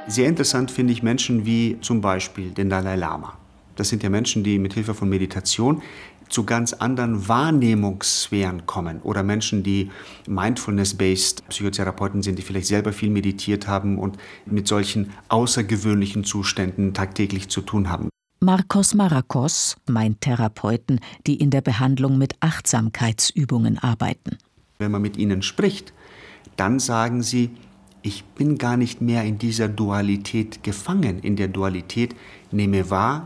Sehr interessant finde ich Menschen wie zum Beispiel den Dalai Lama. Das sind ja Menschen, die mit Hilfe von Meditation zu ganz anderen Wahrnehmungssphären kommen. Oder Menschen, die Mindfulness-based Psychotherapeuten sind, die vielleicht selber viel meditiert haben und mit solchen außergewöhnlichen Zuständen tagtäglich zu tun haben. Marcos Maracos meint Therapeuten, die in der Behandlung mit Achtsamkeitsübungen arbeiten. Wenn man mit ihnen spricht, dann sagen sie, ich bin gar nicht mehr in dieser Dualität gefangen. In der Dualität nehme wahr,